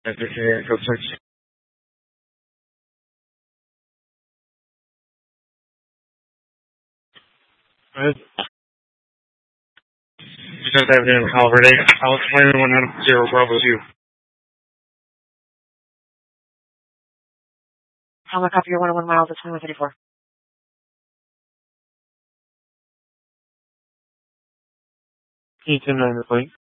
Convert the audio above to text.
After here, go search. Right. Because I've been in Calvert, I was flying 100 Bravo 2. I'll look up your 101 miles at 2134. Each and 9 plate.